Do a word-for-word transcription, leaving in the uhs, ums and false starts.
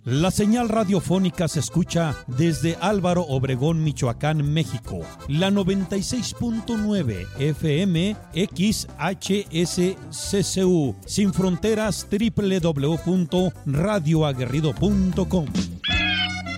La señal radiofónica se escucha desde Álvaro Obregón, Michoacán, México. La noventa y seis punto nueve F M X H S C C U. Sin fronteras, doble u doble u doble u punto radio aguerrido punto com.